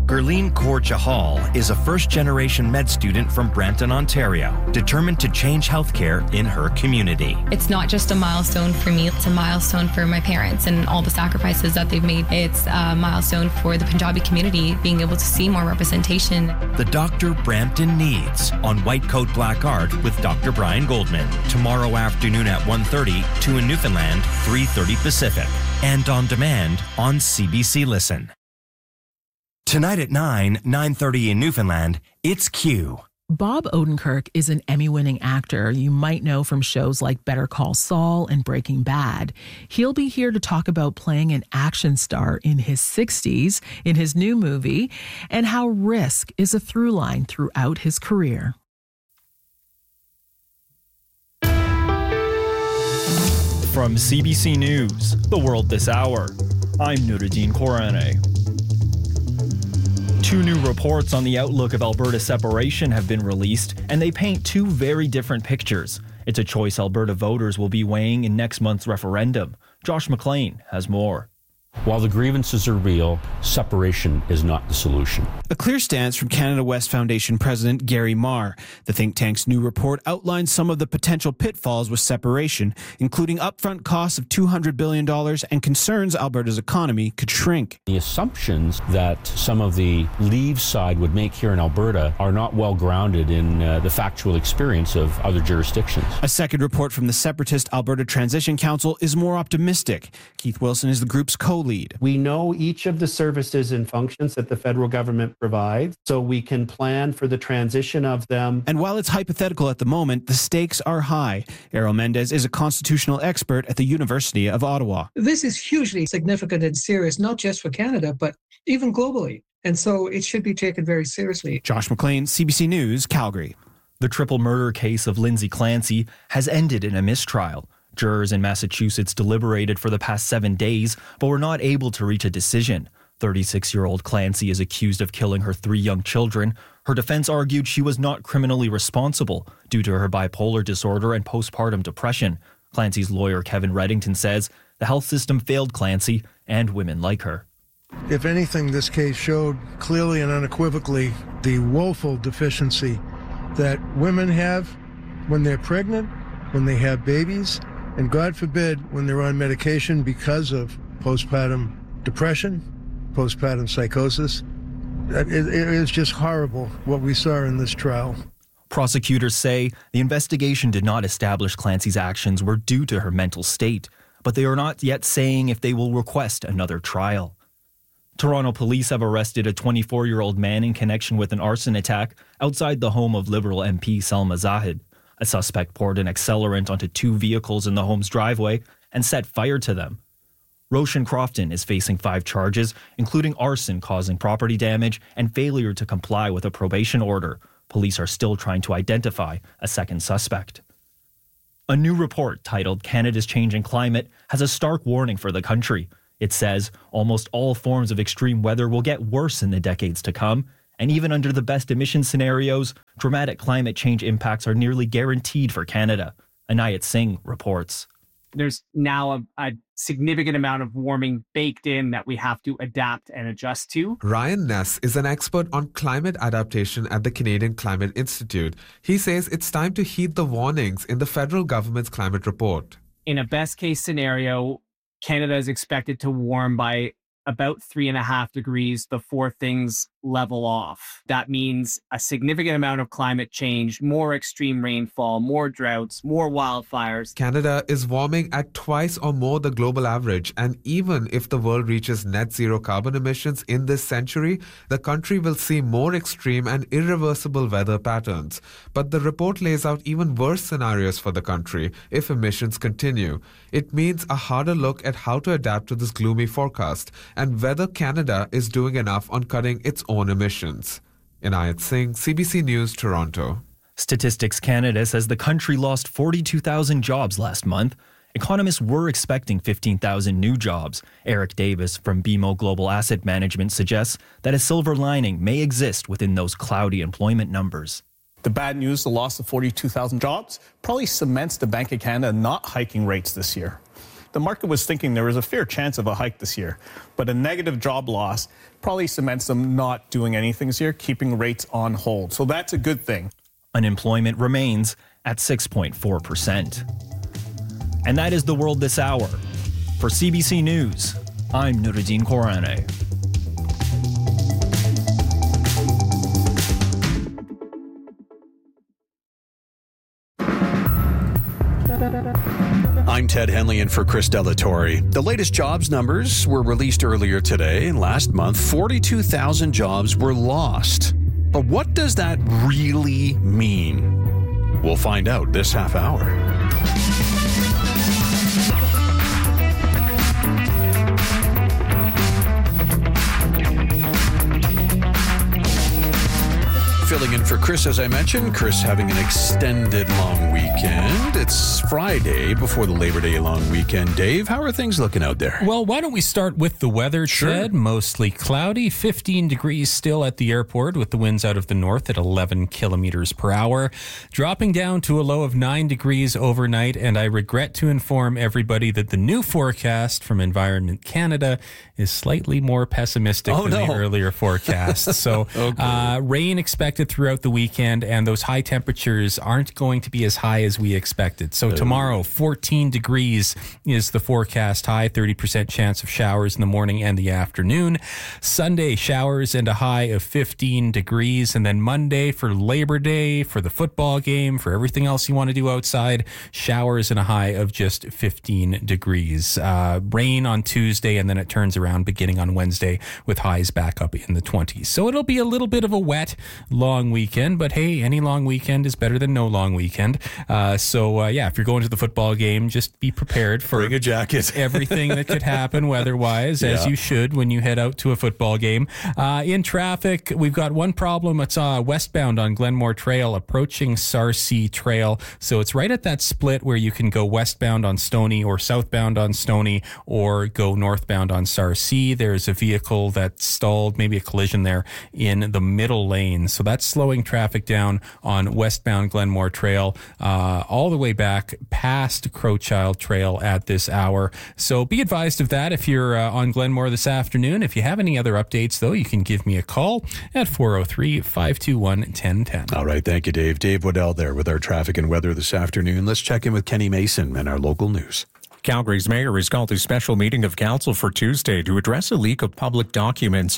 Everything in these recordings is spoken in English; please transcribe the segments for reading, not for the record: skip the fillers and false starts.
Gurleen Kaur Chahal is a first-generation med student from Brampton, Ontario, determined to change healthcare in her community. It's not just a milestone for me, it's a milestone for my parents and all the sacrifices that they've made. It's a milestone for the Punjabi community, being able to see more representation. The Doctor Brampton Needs on White Coat Black Art with Dr. Brian Goldman. Tomorrow afternoon at 1:30, 2 in Newfoundland, 3:30 Pacific. And on demand on CBC Listen. Tonight at 9:30 in Newfoundland, it's Q. Bob Odenkirk is an Emmy-winning actor you might know from shows like Better Call Saul and Breaking Bad. He'll be here to talk about playing an action star in his 60s in his new movie and how risk is a through line throughout his career. From CBC News, The World This Hour, I'm Nuruddin Korane. 2 new reports on the outlook of Alberta separation have been released, and they paint 2 very different pictures. It's a choice Alberta voters will be weighing in next month's referendum. Josh McLean has more. While the grievances are real, separation is not the solution. A clear stance from Canada West Foundation President Gary Marr. The think tank's new report outlines some of the potential pitfalls with separation, including upfront costs of $200 billion and concerns Alberta's economy could shrink. The assumptions that some of the Leave side would make here in Alberta are not well grounded in the factual experience of other jurisdictions. A second report from the separatist Alberta Transition Council is more optimistic. Keith Wilson is the group's co-lead. We know each of the services and functions that the federal government provides, so we can plan for the transition of them. And while it's hypothetical at the moment, the stakes are high. Errol Mendez is a constitutional expert at the University of Ottawa. This is hugely significant and serious, not just for Canada, but even globally. And so it should be taken very seriously. Josh McLean, CBC News, Calgary. The triple murder case of Lindsay Clancy has ended in a mistrial. Jurors in Massachusetts deliberated for the past 7 days, but were not able to reach a decision. 36-year-old Clancy is accused of killing her 3 young children. Her defense argued she was not criminally responsible due to her bipolar disorder and postpartum depression. Clancy's lawyer, Kevin Reddington, says the health system failed Clancy and women like her. If anything, this case showed clearly and unequivocally the woeful deficiency that women have when they're pregnant, when they have babies, and God forbid when they're on medication because of postpartum depression, postpartum psychosis. It is just horrible what we saw in this trial. Prosecutors say the investigation did not establish Clancy's actions were due to her mental state, but they are not yet saying if they will request another trial. Toronto police have arrested a 24-year-old man in connection with an arson attack outside the home of Liberal MP Salma Zahid. A suspect poured an accelerant onto 2 vehicles in the home's driveway and set fire to them. Roshan Crofton is facing 5 charges, including arson causing property damage and failure to comply with a probation order. Police are still trying to identify a second suspect. A new report titled Canada's Changing Climate has a stark warning for the country. It says almost all forms of extreme weather will get worse in the decades to come. And even under the best emission scenarios, dramatic climate change impacts are nearly guaranteed for Canada. Anayat Singh reports. There's now a significant amount of warming baked in that we have to adapt and adjust to. Ryan Ness is an expert on climate adaptation at the Canadian Climate Institute. He says it's time to heed the warnings in the federal government's climate report. In a best case scenario, Canada is expected to warm by about 3.5 degrees before things level off. That means a significant amount of climate change, more extreme rainfall, more droughts, more wildfires. Canada is warming at twice or more the global average, and even if the world reaches net zero carbon emissions in this century, the country will see more extreme and irreversible weather patterns. But the report lays out even worse scenarios for the country if emissions continue. It means a harder look at how to adapt to this gloomy forecast and whether Canada is doing enough on cutting its own emissions. Inayat Singh, CBC News, Toronto. Statistics Canada says the country lost 42,000 jobs last month. Economists were expecting 15,000 new jobs. Eric Davis from BMO Global Asset Management suggests that a silver lining may exist within those cloudy employment numbers. The bad news, the loss of 42,000 jobs, probably cements the Bank of Canada not hiking rates this year. the market was thinking there was a fair chance of a hike this year. But a negative job loss probably cements them not doing anything this year, keeping rates on hold. So that's a good thing. Unemployment remains at 6.4%. And that is the world this hour. For CBC News, I'm Nuruddin Korane. I'm Ted Henley in for Chris Delatorre. The latest jobs numbers were released earlier today. Last month, 42,000 jobs were lost. But what does that really mean? We'll find out this half hour. Filling in for Chris, as I mentioned. Chris having an extended long weekend. It's Friday before the Labor Day long weekend. Dave, how are things looking out there? Well, why don't we start with the weather, Ted? Mostly cloudy, 15 degrees still at the airport with the winds out of the north at 11 kilometers per hour, dropping down to a low of 9 degrees overnight. And I regret to inform everybody that the new forecast from Environment Canada is slightly more pessimistic than the earlier forecast. So rain expected throughout the weekend, and those high temperatures aren't going to be as high as we expected. So tomorrow, 14 degrees is the forecast high, 30% chance of showers in the morning and the afternoon. Sunday, showers and a high of 15 degrees. And then Monday for Labor Day, for the football game, for everything else you want to do outside, showers and a high of just 15 degrees. Rain on Tuesday, and then it turns around beginning on Wednesday with highs back up in the 20s. So it'll be a little bit of a wet, long weekend, but hey, any long weekend is better than no long weekend. If you're going to the football game, just be prepared for bring a jacket. Everything that could happen weather-wise, as you should when you head out to a football game. In traffic, we've got one problem. It's westbound on Glenmore Trail, approaching Sarcee Trail. So it's right at that split where you can go westbound on Stoney or southbound on Stoney, or go northbound on Sarcee. There's a vehicle that stalled, maybe a collision there in the middle lane. So that's slowing traffic down on westbound Glenmore Trail all the way back past Crowchild Trail at this hour. So be advised of that if you're on Glenmore this afternoon. If you have any other updates, though, you can give me a call at 403-521-1010. All right. Thank you, Dave. Dave Waddell there with our traffic and weather this afternoon. Let's check in with Kenny Mason and our local news. Calgary's mayor has called a special meeting of council for Tuesday to address a leak of private documents.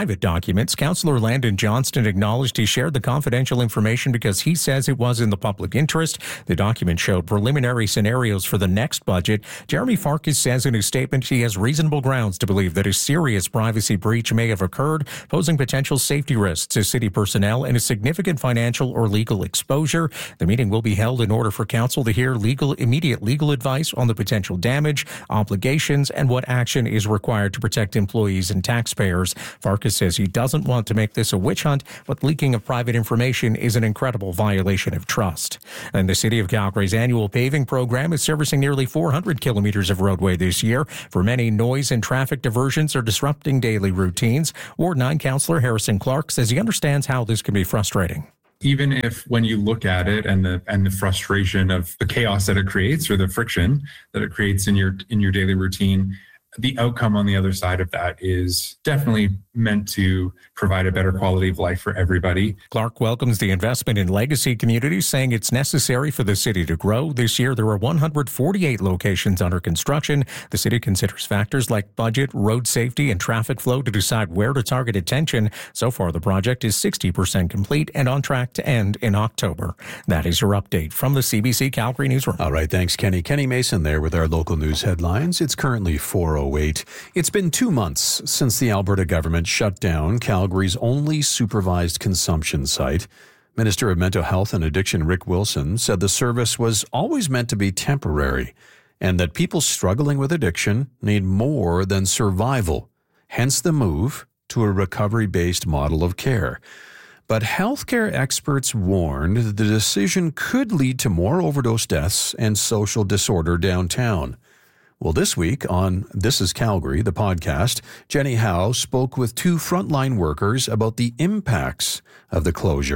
Councillor Landon Johnston acknowledged he shared the confidential information because he says it was in the public interest. The document showed preliminary scenarios for the next budget. Jeremy Farkas says in his statement he has reasonable grounds to believe that a serious privacy breach may have occurred, posing potential safety risks to city personnel and a significant financial or legal exposure. The meeting will be held in order for council to hear immediate legal advice on the potential damage, obligations, and what action is required to protect employees and taxpayers. Farkas says he doesn't want to make this a witch hunt, but leaking of private information is an incredible violation of trust. And the City of Calgary's annual paving program is servicing nearly 400 kilometers of roadway this year. For many, noise and traffic diversions are disrupting daily routines. Ward 9 Councillor Harrison Clark says he understands how this can be frustrating. Even if, when you look at it and the frustration of the chaos that it creates, or the friction that it creates in your daily routine, the outcome on the other side of that is definitely meant to provide a better quality of life for everybody. Clark welcomes the investment in legacy communities, saying it's necessary for the city to grow. This year, there are 148 locations under construction. The city considers factors like budget, road safety, and traffic flow to decide where to target attention. So far, the project is 60% complete and on track to end in October. That is your update from the CBC Calgary Newsroom. All right, thanks, Kenny. Kenny Mason there with our local news headlines. It's currently 4:08. It's been 2 months since the Alberta government shut down Calgary's only supervised consumption site. Minister of Mental Health and Addiction Rick Wilson said the service was always meant to be temporary and that people struggling with addiction need more than survival, hence the move to a recovery-based model of care. But healthcare experts warned the decision could lead to more overdose deaths and social disorder downtown. Well, this week on This is Calgary, the podcast, Jenny Howe spoke with 2 frontline workers about the impacts of the closure.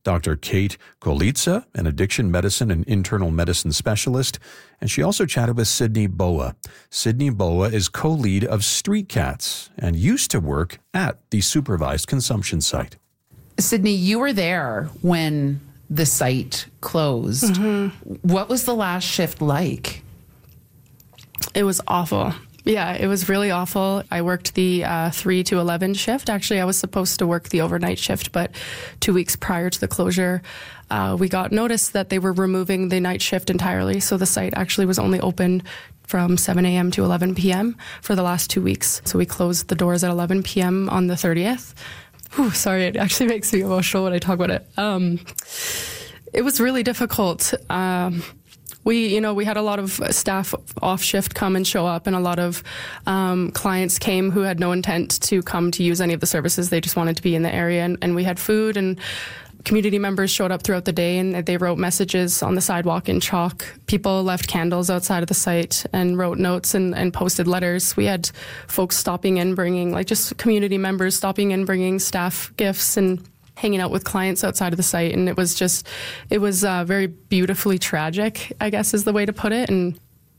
Dr. Kate Kolitsa, an addiction medicine and internal medicine specialist, and she also chatted with Sydney Boa. Sydney Boa is co-lead of Street Cats and used to work at the supervised consumption site. Sydney, you were there when the site closed. Mm-hmm. What was the last shift like? It was awful. Yeah, it was really awful. I worked the 3 to 11 shift. Actually, I was supposed to work the overnight shift, but 2 weeks prior to the closure, we got notice that they were removing the night shift entirely. So the site actually was only open from 7 a.m. to 11 p.m. for the last 2 weeks. So we closed the doors at 11 p.m. on the 30th. Whew, sorry, it actually makes me emotional when I talk about it. It was really difficult. We had a lot of staff off shift come and show up, and a lot of clients came who had no intent to come to use any of the services. They just wanted to be in the area, and we had food, and community members showed up throughout the day, and they wrote messages on the sidewalk in chalk. People left candles outside of the site and wrote notes and posted letters. We had folks stopping in, bringing, just community members stopping in, bringing staff gifts and hanging out with clients outside of the site. And it was very beautifully tragic, I guess is the way to put it. And,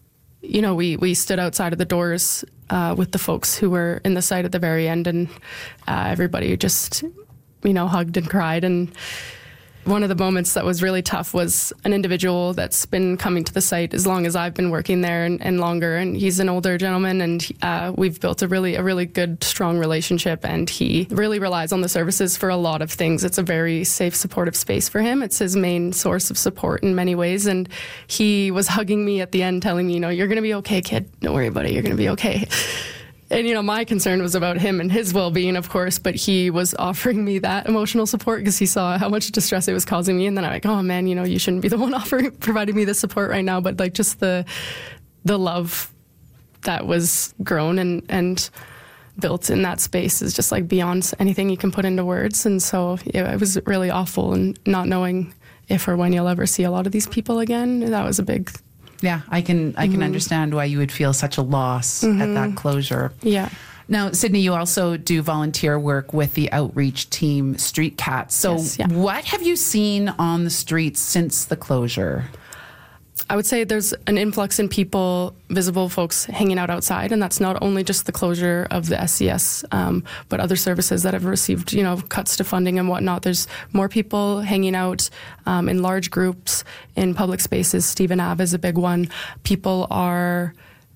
we stood outside of the doors with the folks who were in the site at the very end, and everybody just, hugged and cried. And one of the moments that was really tough was an individual that's been coming to the site as long as I've been working there and longer. And he's an older gentleman, and we've built a really good, strong relationship. And he really relies on the services for a lot of things. It's a very safe, supportive space for him. It's his main source of support in many ways. And he was hugging me at the end, telling me, you're going to be okay, kid. Don't worry about it. You're going to be okay. And, my concern was about him and his well-being, of course, but he was offering me that emotional support because he saw how much distress it was causing me. And then I'm like, oh man, you shouldn't be the one providing me the support right now. But just the love that was grown and built in that space is just beyond anything you can put into words. And so it was really awful, and not knowing if or when you'll ever see a lot of these people again, that was a big Yeah, I can understand why you would feel such a loss at that closure. Yeah. Now, Sydney, you also do volunteer work with the outreach team Street Cats. So What have you seen on the streets since the closure? I would say there's an influx in people, visible folks hanging out outside, and that's not only just the closure of the SCS, but other services that have received, cuts to funding and whatnot. There's more people hanging out in large groups in public spaces. Stephen Ave is a big one. People are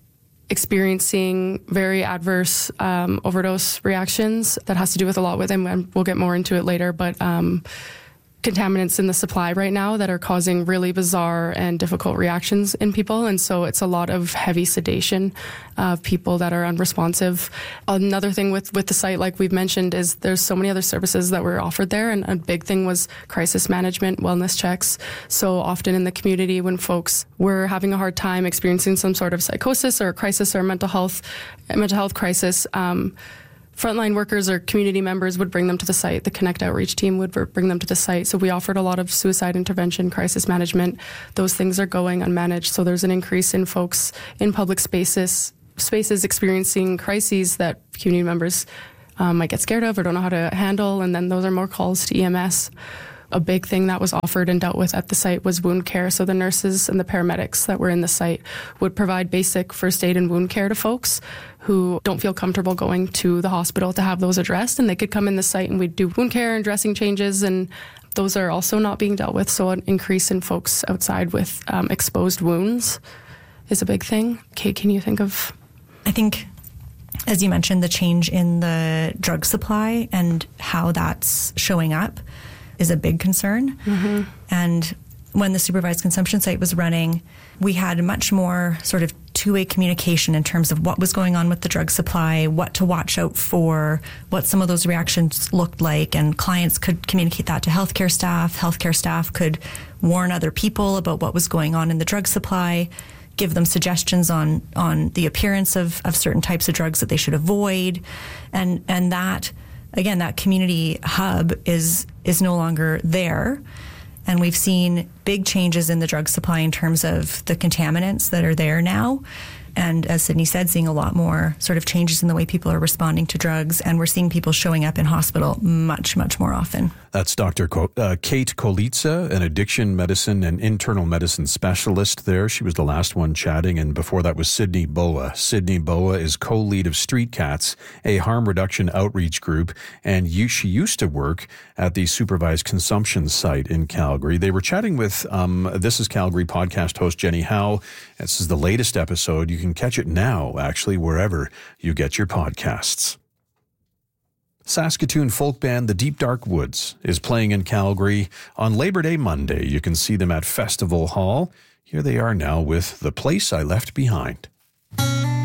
experiencing very adverse overdose reactions that has to do with a lot with them, and we'll get more into it later, but contaminants in the supply right now that are causing really bizarre and difficult reactions in people. And so it's a lot of heavy sedation of people that are unresponsive. Another thing with the site, like we've mentioned, is there's so many other services that were offered there. And a big thing was crisis management, wellness checks. So often in the community, when folks were having a hard time experiencing some sort of psychosis or crisis or mental health crisis, frontline workers or community members would bring them to the site. The Connect Outreach team would bring them to the site. So we offered a lot of suicide intervention, crisis management. Those things are going unmanaged. So there's an increase in folks in public spaces experiencing crises that community members might get scared of or don't know how to handle. And then those are more calls to EMS. A big thing that was offered and dealt with at the site was wound care. So the nurses and the paramedics that were in the site would provide basic first aid and wound care to folks who don't feel comfortable going to the hospital to have those addressed. And they could come in the site and we'd do wound care and dressing changes, and those are also not being dealt with. So an increase in folks outside with exposed wounds is a big thing. Kate, can you think of? I think, as you mentioned, the change in the drug supply and how that's showing up is a big concern. Mm-hmm. And when the supervised consumption site was running, we had much more sort of two-way communication in terms of what was going on with the drug supply, what to watch out for, what some of those reactions looked like, and clients could communicate that to healthcare staff. Healthcare staff could warn other people about what was going on in the drug supply, give them suggestions on the appearance of certain types of drugs that they should avoid. And that, again, that community hub is no longer there. And we've seen big changes in the drug supply in terms of the contaminants that are there now. And as Sydney said, seeing a lot more sort of changes in the way people are responding to drugs. And we're seeing people showing up in hospital much, much more often. That's Dr. Kate Kolitsa, an addiction medicine and internal medicine specialist there. She was the last one chatting. And before that was Sydney Boa. Sydney Boa is co-lead of Street Cats, a harm reduction outreach group. And she used to work at the supervised consumption site in Calgary. They were chatting with This is Calgary podcast host Jenny Howe. This is the latest episode. You can catch it now, actually, wherever you get your podcasts. Saskatoon folk band The Deep Dark Woods is playing in Calgary on Labor Day Monday. You can see them at Festival Hall. Here they are now with The Place I Left Behind.